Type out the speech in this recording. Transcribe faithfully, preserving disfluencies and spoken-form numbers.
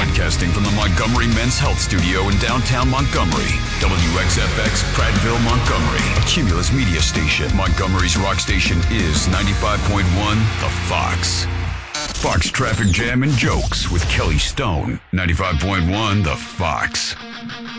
Broadcasting from the Montgomery Men's Health Studio in downtown Montgomery. W X F X, Prattville, Montgomery. A Cumulus media station. Montgomery's rock station is ninety-five point one The Fox. Fox Traffic Jam and Jokes with Kelly Stone. ninety-five point one The Fox.